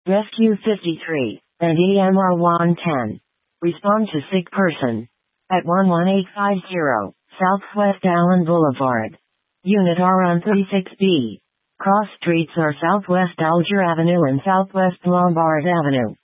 Rescue 53, and EMR 110. Respond to sick person. At 11850, Southwest Allen Boulevard. Unit R on 36B. Cross streets are Southwest Alger Avenue and Southwest Lombard Avenue.